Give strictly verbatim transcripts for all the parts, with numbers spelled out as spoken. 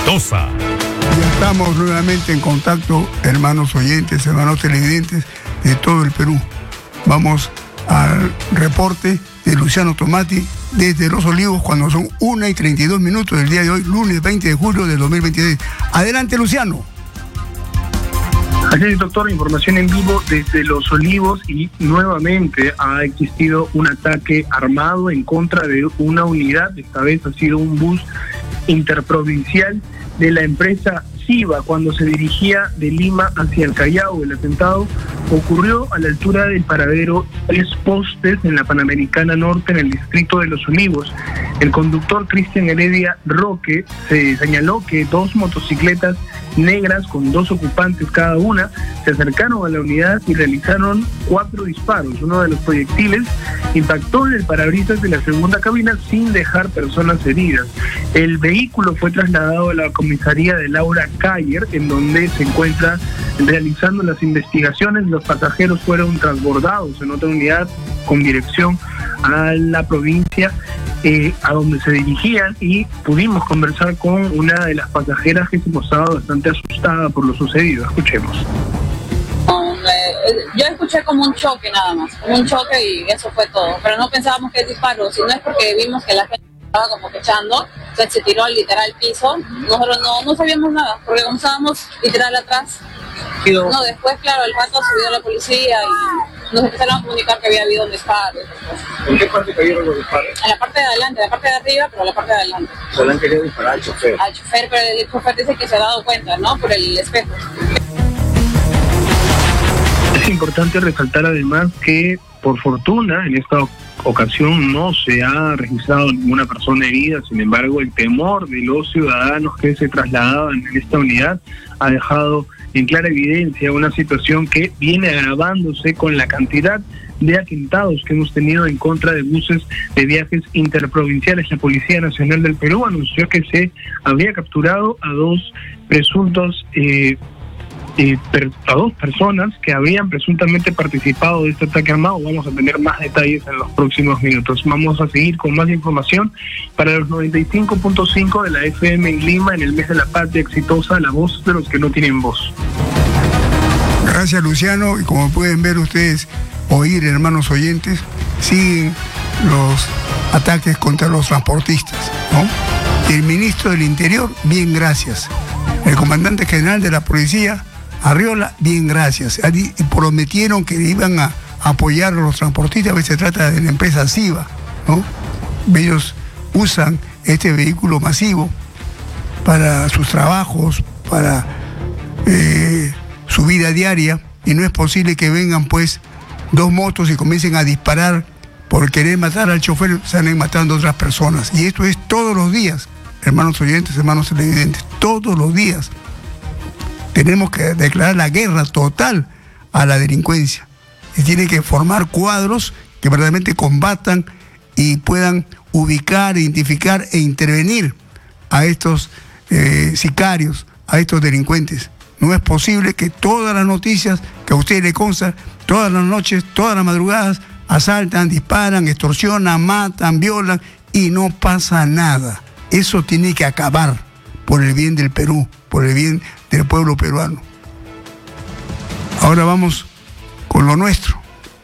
exitosa. Ya estamos nuevamente en contacto, hermanos oyentes, hermanos televidentes de todo el Perú. Vamos al reporte de Luciano Tomati desde Los Olivos cuando son una y treinta y dos minutos del día de hoy, lunes veinte de julio del dos mil veintidós. Adelante, Luciano. Así es, doctor, información en vivo desde Los Olivos y nuevamente ha existido un ataque armado en contra de una unidad. Esta vez ha sido un bus interprovincial de la empresa SIVA cuando se dirigía de Lima hacia el Callao. El atentado ocurrió a la altura del paradero Tres Postes en la Panamericana Norte en el distrito de Los Olivos. El conductor Cristian Heredia Roque se señaló que dos motocicletas negras con dos ocupantes cada una se acercaron a la unidad y realizaron cuatro disparos. Uno de los proyectiles impactó en el parabrisas de la segunda cabina sin dejar personas heridas. El vehículo fue trasladado a la comisaría de Laura Cayer, en donde se encuentra realizando las investigaciones. Los pasajeros fueron transbordados en otra unidad con dirección a la provincia eh, a donde se dirigían, y pudimos conversar con una de las pasajeras que se mostraba bastante asustada por lo sucedido. Escuchemos. Yo escuché como un choque nada más, como un choque y eso fue todo, pero no pensábamos que es disparo, sino es porque vimos que la gente estaba como quechando, o sea, se tiró literal al piso. Nosotros no, no sabíamos nada, porque como estábamos literal atrás, no, después claro, el pato subió a la policía y nos empezaron a comunicar que había habido un disparo. ¿En qué parte cayeron los disparos? En la parte de adelante, en la parte de arriba, pero en la parte de adelante. ¿Se le han querido disparar al chofer? Al chofer, pero el chofer dice que se ha dado cuenta, ¿no? Por el espejo. Es importante resaltar además que, por fortuna, en esta ocasión no se ha registrado ninguna persona herida. Sin embargo, el temor de los ciudadanos que se trasladaban en esta unidad ha dejado en clara evidencia una situación que viene agravándose con la cantidad de atentados que hemos tenido en contra de buses de viajes interprovinciales. La Policía Nacional del Perú anunció que se había capturado a dos presuntos eh, Eh, per, a dos personas que habrían presuntamente participado de este ataque armado. Vamos a tener más detalles en los próximos minutos. Vamos a seguir con más información para los noventa y cinco punto cinco de la F M en Lima en el mes de la patria exitosa, la voz de los que no tienen voz. Gracias, Luciano, y como pueden ver ustedes, oír, hermanos oyentes, siguen los ataques contra los transportistas, ¿no? Y el ministro del Interior, bien, gracias. El comandante general de la policía, Arriola, bien, gracias. Y prometieron que iban a apoyar a los transportistas. A veces se trata de la empresa SIVA, ¿no? Ellos usan este vehículo masivo para sus trabajos, para eh, su vida diaria, y no es posible que vengan pues dos motos y comiencen a disparar por querer matar al chofer, salen matando a otras personas. Y esto es todos los días, hermanos oyentes, hermanos televidentes, todos los días. Tenemos que declarar la guerra total a la delincuencia. Y tiene que formar cuadros que verdaderamente combatan y puedan ubicar, identificar e intervenir a estos eh, sicarios, a estos delincuentes. No es posible que todas las noticias que a ustedes les constan, todas las noches, todas las madrugadas, asaltan, disparan, extorsionan, matan, violan y no pasa nada. Eso tiene que acabar por el bien del Perú, por el bien del pueblo peruano. Ahora vamos con lo nuestro.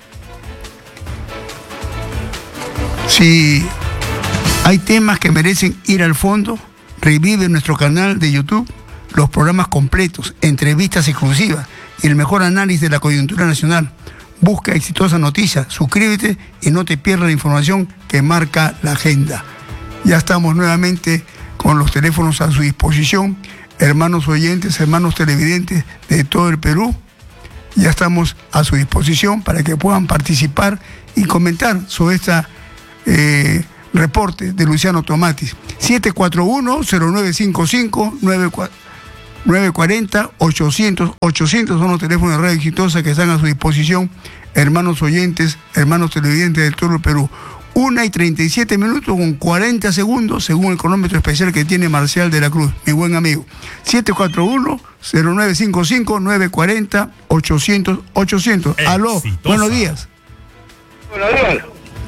Si hay temas que merecen ir al fondo, revive en nuestro canal de YouTube los programas completos, entrevistas exclusivas y el mejor análisis de la coyuntura nacional. Busca Exitosa Noticias, suscríbete y no te pierdas la información que marca la agenda. Ya estamos nuevamente con los teléfonos a su disposición, hermanos oyentes, hermanos televidentes de todo el Perú. Ya estamos a su disposición para que puedan participar y comentar sobre este eh, reporte de Luciano Tomati. siete cuatro uno, cero nueve cinco cinco, nueve cuatro cero, ochocientos, ochocientos son los teléfonos de Radio Exitosa que están a su disposición, hermanos oyentes, hermanos televidentes de todo el Perú. Una y treinta y siete minutos con cuarenta segundos, según el cronómetro especial que tiene Marcial de la Cruz, mi buen amigo. siete cuatro uno, cero nueve cinco cinco, nueve cuatro cero, ochocientos, ochocientos. Aló, Exitosa. Buenos días. Buenos días.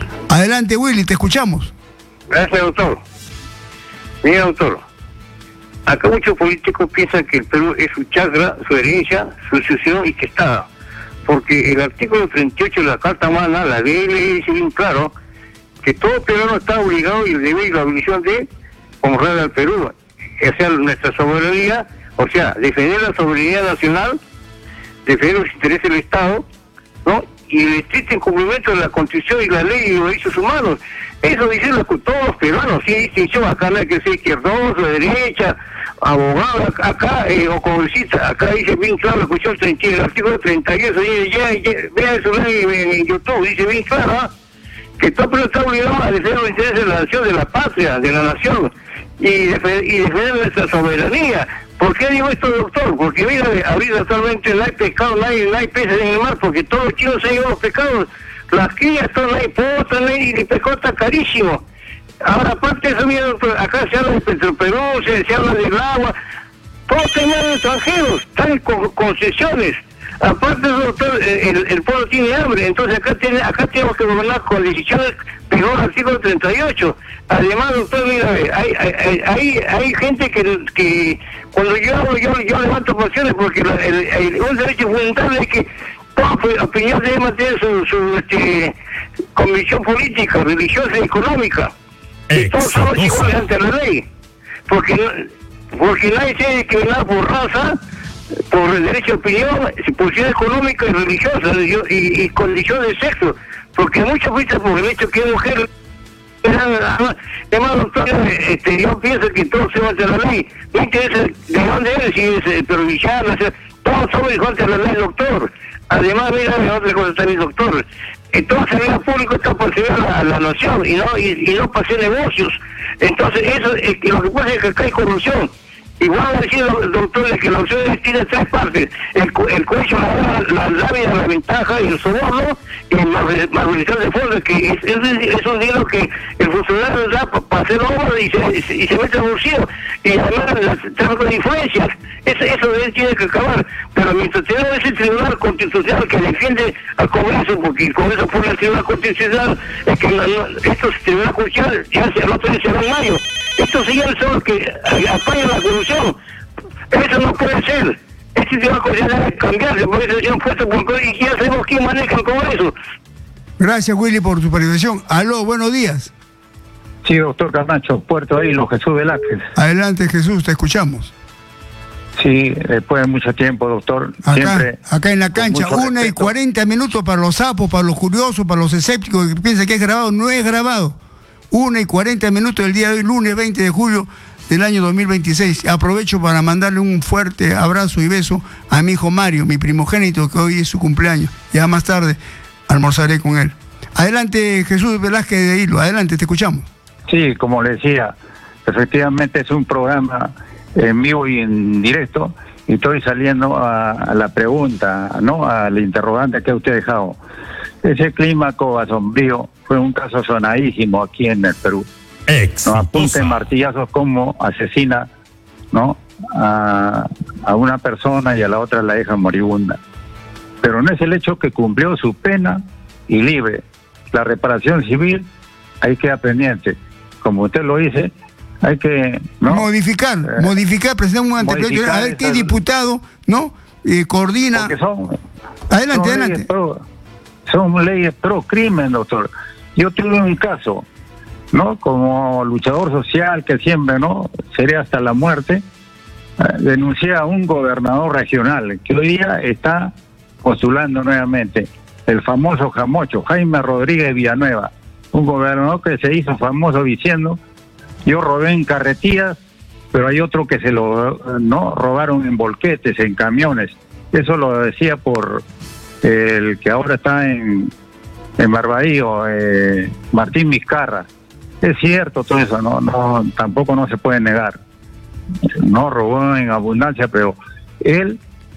Adelante, Willy, te escuchamos. Gracias, doctor. Mira, doctor, acá muchos políticos piensan que el Perú es su chakra, su herencia, su sucesión y que está. Porque el artículo treinta y ocho de la Carta Magna, la D L, dice bien claro que todo peruano está obligado y el deber y la obligación de honrar al Perú, o sea, nuestra soberanía, o sea, defender la soberanía nacional, defender los intereses del Estado, ¿no? Y el estricto incumplimiento de la Constitución y la ley y los derechos humanos. Eso dicen los, todos los peruanos, sin distinción. Acá no hay que ser izquierdoso, de derecha, abogado, acá, acá eh, o congresista, acá dice bien claro la Constitución treinta, el artículo treinta y ocho, ya, ya, vea eso en, en YouTube, dice bien claro, ¿eh? Que todo Perú está obligado a defender los intereses de la nación, de la patria, de la nación, y defender, y defender nuestra soberanía. ¿Por qué digo esto, doctor? Porque mira, ahorita actualmente no hay pescado, no hay, no hay peces en el mar, porque todos los chinos se han llevado los pescados. Las crías, todo no hay potas, no hay, y el pescado está carísimo. Ahora, aparte de eso, mira, doctor, acá se habla de Petroperú, se, se habla del agua, todos tengan extranjeros, están con concesiones. Aparte de eso, doctor, el, el pueblo tiene hambre, entonces acá, tiene, acá tenemos que gobernar con decisiones pegó al artículo treinta y ocho. Además, doctor, mira, hay, hay, hay, hay gente que, que cuando yo hablo, yo, yo levanto pasiones porque la, el, el, un derecho fundamental es que toda opinión debe mantener su, su este, convicción política, religiosa y económica. Y todos somos iguales ante la ley. Porque, porque nadie se debe discriminar por raza, por el derecho de opinión, posición económica y religiosa y, y, y condición de sexo. Porque muchos piensan por el hecho que es mujer. Además, doctor, este, yo pienso que todos se van ante la ley. No interesa de dónde eres, si es eh, provincial, o sea, todos somos iguales ante la ley, doctor. Además, mira, otra cosa también, doctor. Entonces, el servicio público está para servir a la, la nación y no y, y no para hacer negocios. Entonces, eso es que lo que pasa es que acá hay corrupción. Igual a decir, doctor, que la opción tiene tres partes: el, el cohecho, la, la lámina, la ventaja y el soborno, y el malversación de fondos, que es, es, es un dinero que el funcionario da para pa hacer obras y se, y se mete al bolsillo, y además las tráfico de influencias. Eso, eso de él tiene que acabar. Pero mientras tenemos ese tribunal constitucional que defiende al Congreso, porque el Congreso pone el tribunal constitucional, es que no, no, estos tribunales constitucionales ya se, el otro día se va en mayo. Estos señores son los que apagan la corrupción. Eso no puede ser. Este tribunal constitucional debe cambiarse, por eso se han puesto por y ya sabemos quién maneja el Congreso. Gracias, Willy, por tu participación. Aló, buenos días. Sí, doctor Camacho, Puerto Hilo, Jesús Velázquez. Adelante, Jesús, te escuchamos. Sí, después de mucho tiempo, doctor. Acá, siempre acá en la cancha, una y cuarenta minutos para los sapos, para los curiosos, para los escépticos que piensan que es grabado. No es grabado. Una y cuarenta minutos del día de hoy, lunes veinte de julio del año dos mil veintiséis. Aprovecho para mandarle un fuerte abrazo y beso a mi hijo Mario, mi primogénito, que hoy es su cumpleaños. Ya más tarde almorzaré con él. Adelante, Jesús Velázquez de Hilo. Adelante, te escuchamos. Sí, como le decía, efectivamente es un programa en vivo y en directo, y estoy saliendo a, a la pregunta, ¿no? Al interrogante que usted ha dejado. Ese clímaco asombrío fue un caso sonadísimo aquí en el Perú. No apunten martillazos como asesina, ¿no? A, a una persona y a la otra la deja moribunda. Pero no es el hecho que cumplió su pena y libre. La reparación civil ahí queda pendiente. Como usted lo dice, hay que ¿no? modificar, eh, modificar, presentar un anteproyecto, a ver qué diputado, ¿no? Eh, coordina. Son, adelante, son adelante. Leyes pro, son leyes pro crimen, doctor. Yo tuve un caso, ¿no? Como luchador social que siempre, ¿no? Sería hasta la muerte. Eh, denuncié a un gobernador regional que hoy día está postulando nuevamente, el famoso Jamocho, Jaime Rodríguez Villanueva, un gobernador que se hizo famoso diciendo: yo robé en carretillas, pero hay otro que se lo no robaron en volquetes, en camiones. Eso lo decía por eh, el que ahora está en, en Barbadillo, eh, Martín Vizcarra. Es cierto todo eso, no, no, tampoco no se puede negar. No robó en abundancia, pero él,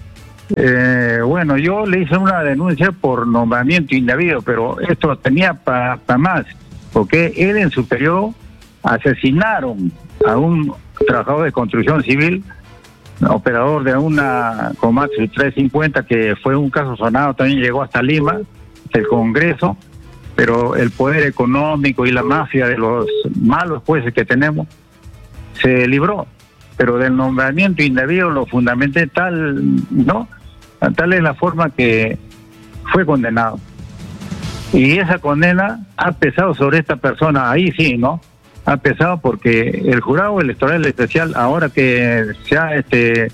eh, bueno, yo le hice una denuncia por nombramiento indebido, pero esto tenía para pa más, porque él en su periodo asesinaron a un trabajador de construcción civil, operador de una Komatsu trescientos cincuenta, que fue un caso sonado, también llegó hasta Lima, el Congreso, pero el poder económico y la mafia de los malos jueces que tenemos se libró. pero del nombramiento indebido lo fundamental, ¿no? Tal es la forma que fue condenado. Y esa condena ha pesado sobre esta persona, ahí sí, ¿no? Ha pesado porque el jurado electoral especial, ahora que se ha, este,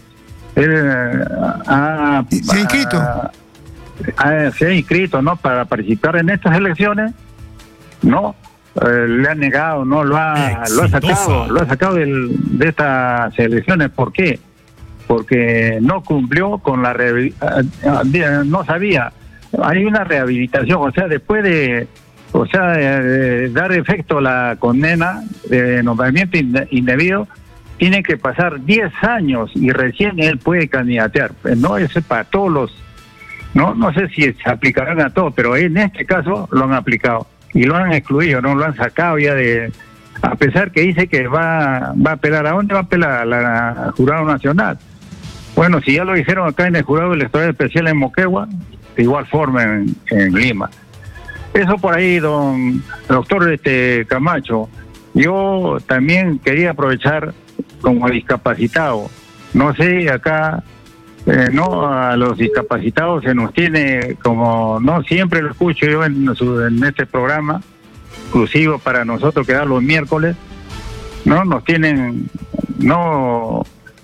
él, ha, ¿Se ha inscrito? Ha, ha, se ha inscrito, ¿no? Para participar en estas elecciones, ¿no? Eh, le ha negado, ¿no? Lo ha, lo ha sacado, lo ha sacado del, de estas elecciones. ¿Por qué? Porque no cumplió con la rehabilitación, no sabía. Hay una rehabilitación, o sea, después de, o sea, de, de dar efecto a la condena de nombramiento indebido, tiene que pasar diez años y recién él puede candidatear. No es para todos los, no, no sé si se aplicarán a todos, pero en este caso lo han aplicado y lo han excluido, no lo han sacado ya de, a pesar que dice que va, va a apelar. ¿A dónde va a apelar? A la, la Jurado Nacional. Bueno, si ya lo dijeron acá en el Jurado Electoral Especial en Moquegua, de igual forma en, en Lima. Eso por ahí, don doctor este Camacho. Yo también quería aprovechar como discapacitado. No sé, acá eh, no a los discapacitados se nos tiene como, no siempre lo escucho yo en, su, en este programa exclusivo para nosotros que da los miércoles, no nos tienen, no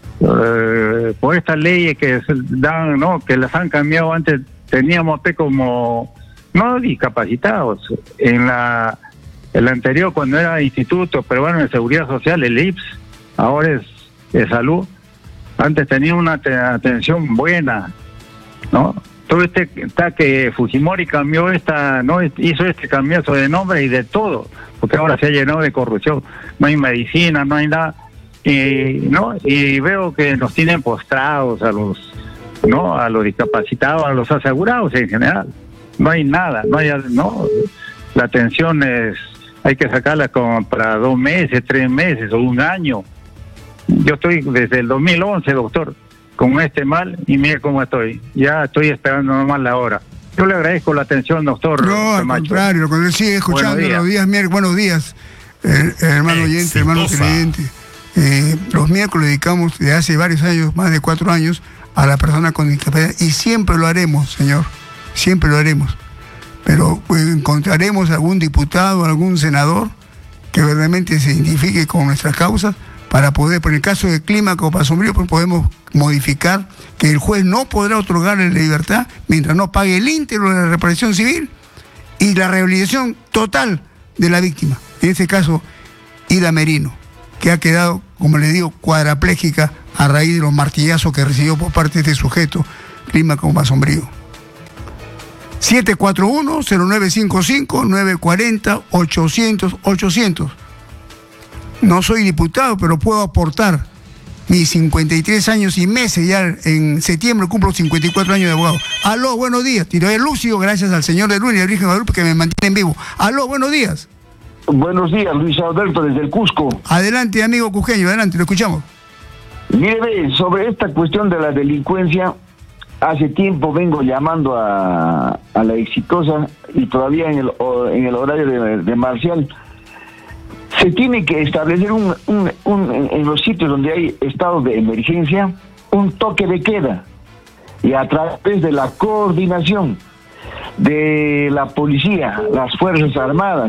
eh, por estas leyes que dan, no, que las han cambiado. Antes teníamos como no discapacitados en la el anterior, cuando era Instituto Peruano de Seguridad Social, el I P S, ahora es de salud. Antes tenía una atención buena, ¿no? Todo este está que Fujimori cambió esta, no hizo este cambiazo de nombre y de todo, porque ahora se ha llenado de corrupción. No hay medicina, no hay nada, y no y veo que nos tienen postrados a los, no, a los discapacitados, a los asegurados en general. No hay nada, no hay, no, la atención es, hay que sacarla como para dos meses, tres meses o un año. Yo estoy desde el dos mil once, doctor, con este mal, y mire cómo estoy. Ya estoy esperando nomás la hora. Yo le agradezco la atención, doctor. No, al Camacho. contrario, lo que él sigue escuchando los días miércoles. Buenos días, eh, hermano oyente, hermano televidente. Eh, los miércoles dedicamos de hace varios años, más de cuatro años, a la persona con discapacidad, y siempre lo haremos, señor, siempre lo haremos. Pero pues, encontraremos algún diputado, algún senador que verdaderamente se identifique con nuestras causas para poder, por el caso de Clímaco o Pasombrío, pues podemos modificar que el juez no podrá otorgarle la libertad mientras no pague el íntegro de la reparación civil y la rehabilitación total de la víctima. En este caso, Ida Merino, que ha quedado, como le digo, cuadraplégica a raíz de los martillazos que recibió por parte de este sujeto, Clímaco o Pasombrío. siete cuatro uno, cero nueve cinco cinco, nueve cuatro cero, ochocientos, ochocientos. No soy diputado, pero puedo aportar mis cincuenta y tres años y meses. Ya en septiembre cumplo cincuenta y cuatro años de abogado. Aló, buenos días. Tiro Lucio, gracias al Señor de Luna y a la Virgen de Guadalupe que me mantienen vivo. Aló, buenos días. Buenos días, Luis Alberto, desde el Cusco. Adelante, amigo cusqueño, adelante, lo escuchamos. Mire, sobre esta cuestión de la delincuencia, hace tiempo vengo llamando a, a la Exitosa y todavía en el, en el horario de, de Marcial. Se tiene que establecer un, un, un, en los sitios donde hay estados de emergencia, un toque de queda, y a través de la coordinación de la policía, las Fuerzas Armadas,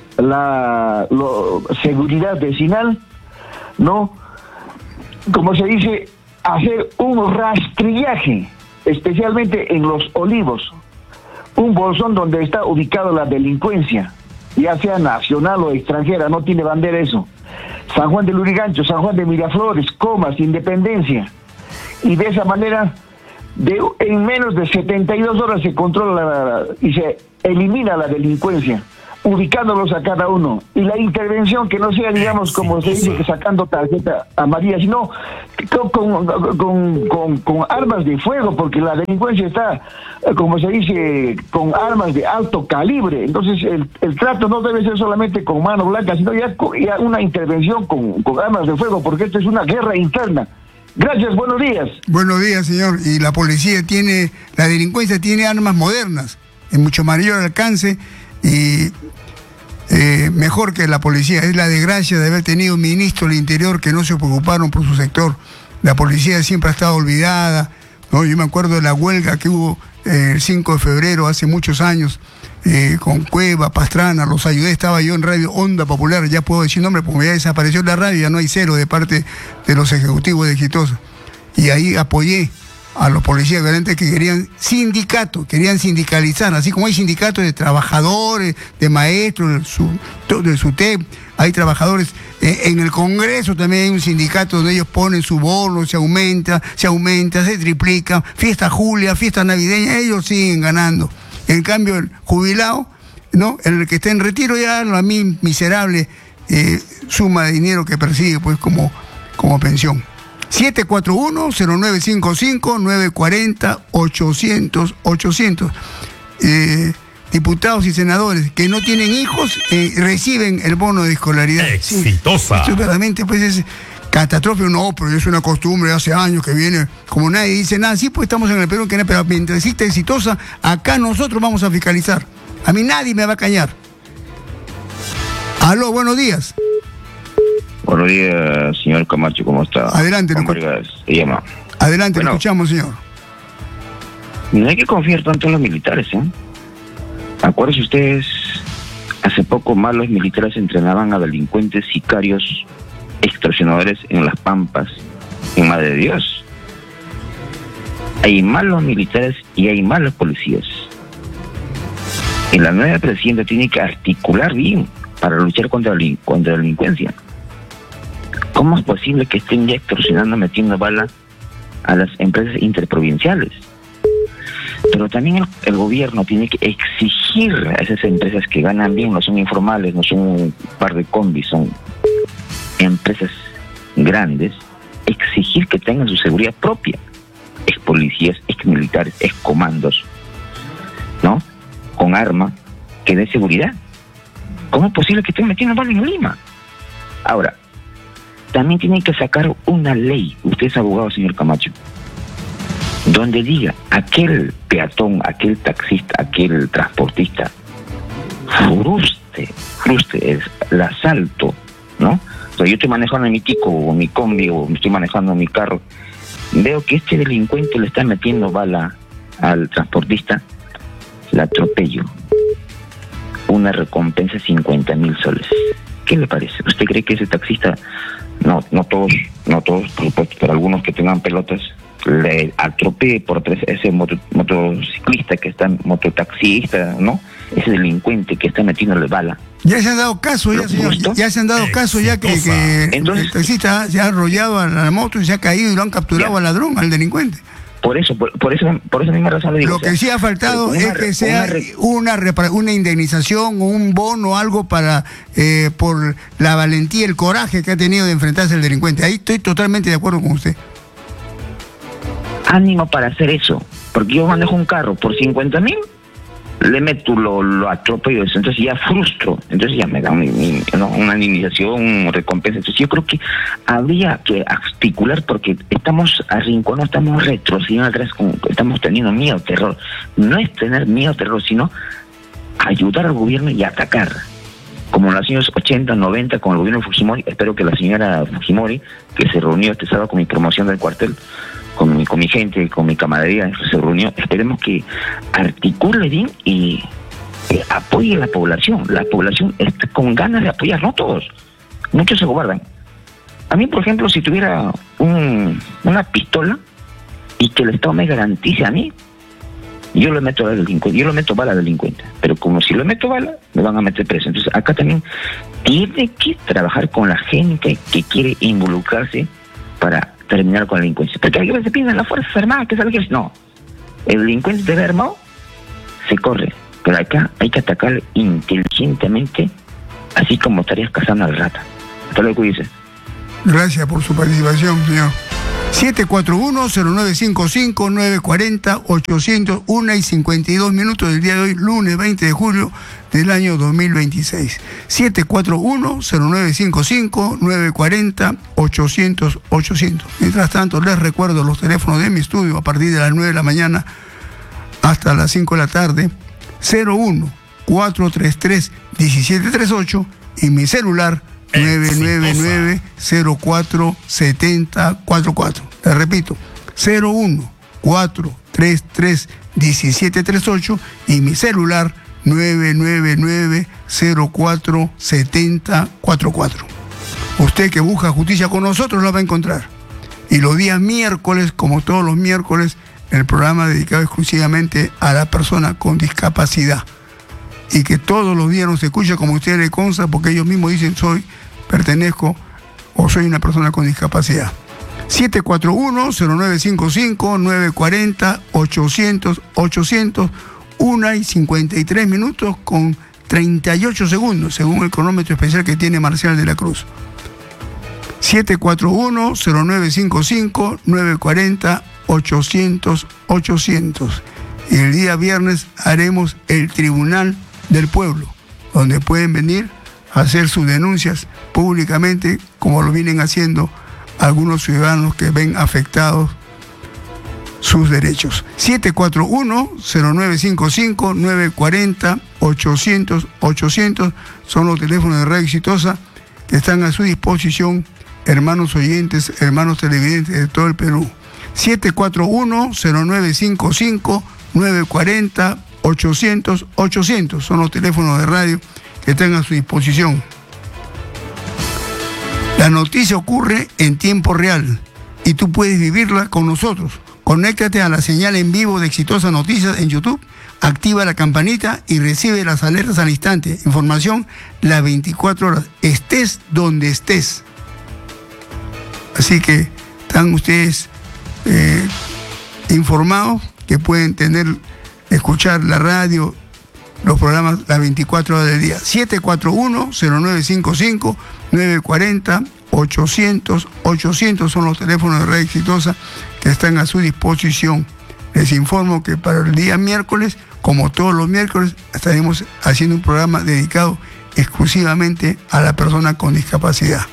la lo, seguridad vecinal, ¿no? Como se dice, hacer un rastrillaje, especialmente en Los Olivos, un bolsón donde está ubicada la delincuencia, ya sea nacional o extranjera, no tiene bandera eso. San Juan de Lurigancho, San Juan de Miraflores, Comas, Independencia. Y de esa manera, de, en menos de setenta y dos horas se controla la, y se elimina la delincuencia, ubicándolos a cada uno. Y la intervención que no sea, digamos, como se dice, que sacando tarjeta amarilla, sino con, con, con, con, con armas de fuego, porque la delincuencia está, como se dice, con armas de alto calibre. Entonces el, el trato no debe ser solamente con mano blanca, sino ya, ya una intervención con, con armas de fuego, porque esto es una guerra interna. Gracias, buenos días. Buenos días, señor. Y la policía tiene, la delincuencia tiene armas modernas, en mucho mayor alcance, y eh, mejor que la policía. Es la desgracia de haber tenido ministros del Interior que no se preocuparon por su sector. La policía siempre ha estado olvidada, ¿no? Yo me acuerdo de la huelga que hubo eh, el cinco de febrero, hace muchos años, eh, con Cueva, Pastrana, los ayudé, estaba yo en Radio Onda Popular, ya puedo decir nombre porque ya desapareció la radio, ya no hay cero de parte de los ejecutivos de Exitosa. Y ahí apoyé a los policías violentos que querían sindicatos, querían sindicalizar, así como hay sindicatos de trabajadores, de maestros, de, su, de SUTEP, hay trabajadores, eh, en el Congreso también hay un sindicato donde ellos ponen su bono, se aumenta, se aumenta, se triplica, fiesta Julia, fiesta navideña, ellos siguen ganando. En cambio, el jubilado, ¿no? El que está en retiro ya la mi, miserable eh, suma de dinero que persigue pues como, como pensión. siete cuatro uno, cero nueve cinco cinco, nueve cuatro cero, ochocientos, ochocientos. Eh, diputados y senadores que no tienen hijos eh, reciben el bono de escolaridad. Exitosa. Sí, esto verdaderamente pues es catastrófico. No, pero es una costumbre hace años que viene, como nadie dice nada, sí, pues estamos en el Perú, que no, pero mientras exista Exitosa, acá nosotros vamos a fiscalizar. A mí nadie me va a callar. Aló, buenos días. Buenos días, señor Camacho, ¿cómo está? Adelante, Juan Vargas, se llama. Adelante, bueno, lo escuchamos, señor. No hay que confiar tanto en los militares, ¿eh? Acuérdense ustedes, hace poco más los militares entrenaban a delincuentes, sicarios, extorsionadores en las Pampas, en Madre de Dios. Hay malos militares y hay malos policías. Y la nueva presidenta tiene que articular bien para luchar contra la, contra la delincuencia. ¿Cómo es posible que estén ya extorsionando, metiendo bala a las empresas interprovinciales? Pero también el, el gobierno tiene que exigir a esas empresas que ganan bien, no son informales, no son un par de combis, son empresas grandes, exigir que tengan su seguridad propia, ex policías, ex militares, ex comandos, ¿no? Con arma, que dé seguridad. ¿Cómo es posible que estén metiendo bala en Lima? Ahora, también tienen que sacar una ley, usted es abogado, señor Camacho, donde diga aquel peatón, aquel taxista, aquel transportista, frustre, frustre es el asalto, ¿no? O sea, yo estoy manejando mi tico o mi combi o estoy manejando mi carro, veo que este delincuente le está metiendo bala al transportista, la atropello, una recompensa de cincuenta mil soles. ¿Qué le parece? ¿Usted cree que ese taxista, no no todos, no todos, por supuesto, pero algunos que tengan pelotas, le atropelle por tres, ese moto, motociclista que está, mototaxista, ¿no? Ese delincuente que está metiéndole bala? Ya se han dado caso, ya, señor, ya, ya se han dado caso ya que, que Entonces, el taxista se ha arrollado a la moto y se ha caído y lo han capturado ya al ladrón, al delincuente. Por eso, por, por eso, por esa misma razón le digo. Lo que o sea, sí ha faltado una, es que sea una, una, una indemnización o un bono, algo para eh, por la valentía, el coraje que ha tenido de enfrentarse al delincuente. Ahí estoy totalmente de acuerdo con usted. Ánimo para hacer eso, porque yo manejo un carro por cincuenta mil, le meto, lo, lo atropello, entonces ya frustro, entonces ya me da un, no, una indemnización, una recompensa. Entonces yo creo que habría que articular, porque estamos arrinconados, estamos retrocediendo atrás, estamos teniendo miedo, terror. No es tener miedo, terror, sino ayudar al gobierno y atacar. Como en los años ochenta, noventa, con el gobierno de Fujimori. Espero que la señora Fujimori, que se reunió este sábado con mi promoción del cuartel, con mi, con mi gente, con mi camaradería, se reunió, esperemos que articule bien y eh, apoye a la población. La población está con ganas de apoyar, no todos, muchos se guardan. A mí, por ejemplo, si tuviera un, una pistola y que el Estado me garantice a mí, yo le meto al delincuente, yo le meto bala al delincuente, pero como si le meto bala, me van a meter preso. Entonces acá también tiene que trabajar con la gente que quiere involucrarse para terminar con la delincuencia. Porque hay veces piden las Fuerzas Armadas, que es algo que no. El delincuente debe armado, se corre. Pero acá hay que atacar inteligentemente, así como estarías cazando al rata. Hasta luego, dice. Gracias por su participación, señor. siete cuatro uno, cero nueve cinco cinco, nueve cuatro cero, ochocientos, una y cincuenta y dos minutos del día de hoy, lunes veinte de julio del año dos mil veintiséis. siete cuatro uno, cero nueve cinco cinco, nueve cuatro cero, ochocientos, ochocientos. Mientras tanto, les recuerdo los teléfonos de mi estudio a partir de las nueve de la mañana hasta las cinco de la tarde. cero uno, cuatro tres tres, uno siete tres ocho y mi celular nueve nueve nueve, cero cuatro siete cero cuatro cuatro. Le repito, cero uno cuatro tres tres, uno siete tres ocho y mi celular nueve nueve nueve, cero cuatro siete cero cuatro cuatro. Usted que busca justicia con nosotros la va a encontrar. Y los días miércoles, como todos los miércoles, el programa dedicado exclusivamente a la persona con discapacidad. Y que todos los días nos escucha, como a usted le consta, porque ellos mismos dicen soy, pertenezco o soy una persona con discapacidad. siete cuatro uno, cero nueve cinco cinco, nueve cuatro cero, ochocientos, ochocientos, una y cincuenta y tres minutos con treinta y ocho segundos, según el cronómetro especial que tiene Marcial de la Cruz. siete cuatro uno, cero nueve cinco cinco, nueve cuatro cero, ochocientos, ochocientos. Y el día viernes haremos el Tribunal del Pueblo, donde pueden venir a hacer sus denuncias públicamente, como lo vienen haciendo algunos ciudadanos que ven afectados sus derechos. siete cuatro uno, cero nueve cinco cinco, nueve cuatro cero, ochocientos, ochocientos son los teléfonos de Radio Exitosa que están a su disposición, hermanos oyentes, hermanos televidentes de todo el Perú. siete cuatro uno, cero nueve cinco cinco, nueve cuatro cero, ochocientos, ochocientos son los teléfonos de radio que están a su disposición. La noticia ocurre en tiempo real y tú puedes vivirla con nosotros. Conéctate a la señal en vivo de Exitosa Noticias en YouTube, activa la campanita y recibe las alertas al instante. Información las veinticuatro horas, estés donde estés. Así que están ustedes eh, informados que pueden tener, escuchar la radio, los programas las veinticuatro horas del día. siete cuatro uno, cero nueve cinco cinco, nueve cuatro cero, ochocientos, ochocientos son los teléfonos de Radio Exitosa que están a su disposición. Les informo que para el día miércoles, como todos los miércoles, estaremos haciendo un programa dedicado exclusivamente a la persona con discapacidad.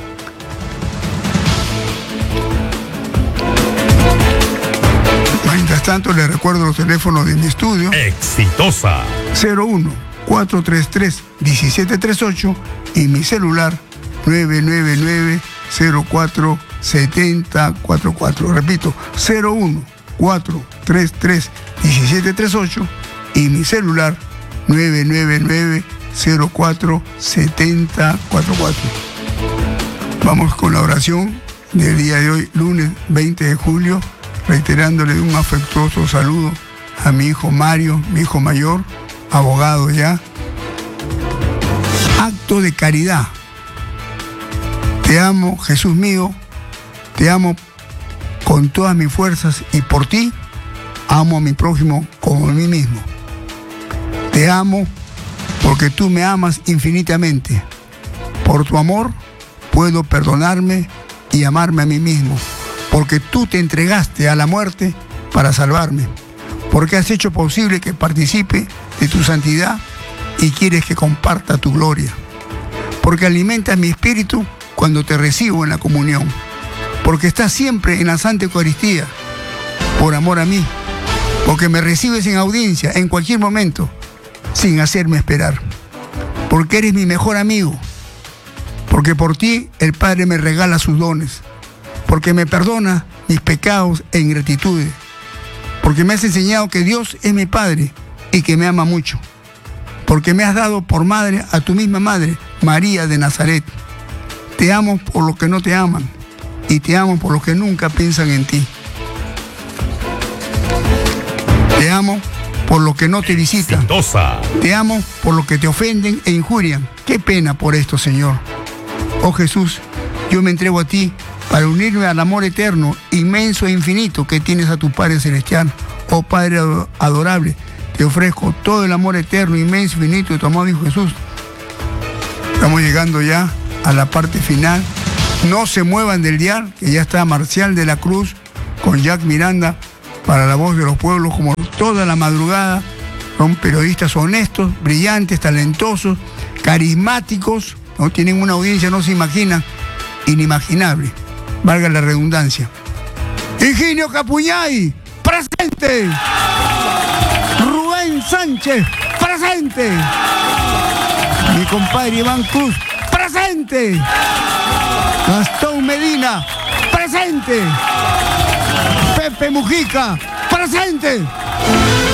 Mientras tanto, les recuerdo los teléfonos de mi estudio. Exitosa. cero uno, cuatro tres tres, uno siete tres ocho y mi celular nueve nueve nueve, cero cuatro siete cero cuatro cuatro. Repito, cero uno, cuatro tres tres, uno siete tres ocho y mi celular nueve nueve nueve, cero cuatro siete cero cuatro cuatro. Vamos con la oración del día de hoy, lunes veinte de julio, reiterándole un afectuoso saludo a mi hijo Mario, mi hijo mayor, abogado ya. Acto de caridad. Te amo, Jesús mío, te amo con todas mis fuerzas y por ti amo a mi prójimo como a mí mismo. Te amo porque tú me amas infinitamente. Por tu amor puedo perdonarme y amarme a mí mismo, porque tú te entregaste a la muerte para salvarme, porque has hecho posible que participe de tu santidad y quieres que comparta tu gloria, porque alimentas mi espíritu cuando te recibo en la comunión, porque estás siempre en la Santa Eucaristía, por amor a mí, porque me recibes en audiencia en cualquier momento, sin hacerme esperar, porque eres mi mejor amigo, porque por ti el Padre me regala sus dones, porque me perdona mis pecados e ingratitudes, porque me has enseñado que Dios es mi Padre y que me ama mucho, porque me has dado por madre a tu misma madre, María de Nazaret. Te amo por los que no te aman y te amo por los que nunca piensan en ti. Te amo por los que no te visitan. Exitosa. Te amo por los que te ofenden e injurian. Qué pena por esto, Señor. Oh Jesús, yo me entrego a ti para unirme al amor eterno, inmenso e infinito que tienes a tu Padre Celestial. Oh Padre adorable, te ofrezco todo el amor eterno, inmenso e infinito de tu amado Hijo Jesús. Estamos llegando ya a la parte final. No se muevan del dial, que ya está Marcial de la Cruz con Jack Miranda para La Voz de los Pueblos, como toda la madrugada. Son periodistas honestos, brillantes, talentosos, carismáticos, ¿no? Tienen una audiencia, no se imaginan, inimaginable, valga la redundancia. Higinio Capuñay, presente. Rubén Sánchez, presente. presente. Mi compadre Iván Cruz, presente. Gastón Medina, presente. Pepe Mujica, presente.